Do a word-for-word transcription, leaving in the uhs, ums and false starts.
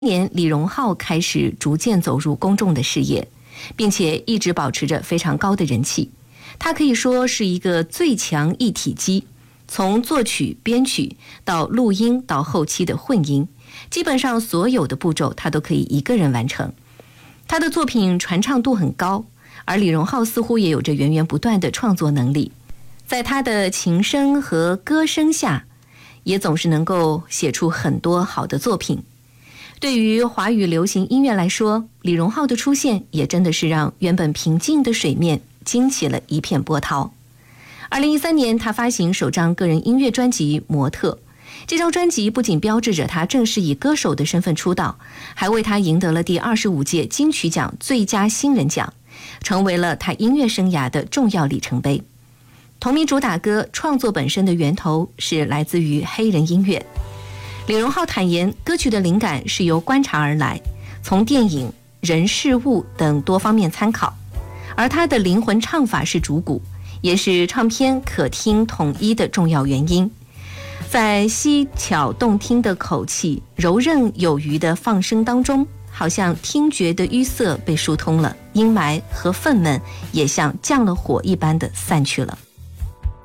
年李荣浩开始逐渐走入公众的视野，并且一直保持着非常高的人气。他可以说是一个最强一体机，从作曲、编曲到录音到后期的混音，基本上所有的步骤他都可以一个人完成。他的作品传唱度很高，而李荣浩似乎也有着源源不断的创作能力，在他的琴声和歌声下，也总是能够写出很多好的作品。对于华语流行音乐来说，李荣浩的出现也真的是让原本平静的水面惊起了一片波涛。二零一三年，他发行首张个人音乐专辑《模特》，这张专辑不仅标志着他正式以歌手的身份出道，还为他赢得了第二十五届金曲奖最佳新人奖，成为了他音乐生涯的重要里程碑。同名主打歌创作本身的源头是来自于黑人音乐。李荣浩坦言，歌曲的灵感是由观察而来，从电影、人事物等多方面参考，而他的灵魂唱法是主鼓，也是唱片可听统一的重要原因。在细巧动听的口气、柔韧有余的放声当中，好像听觉的淤塞被疏通了，阴霾和愤懑也像降了火一般的散去了。